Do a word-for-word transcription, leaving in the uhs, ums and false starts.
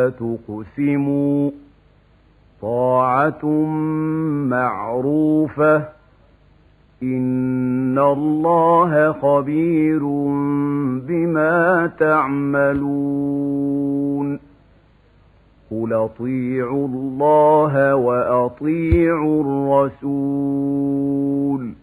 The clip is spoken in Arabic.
ولا تقسموا طاعة معروفة إن الله خبير بما تعملون قل أطيعوا الله وأطيعوا الرسول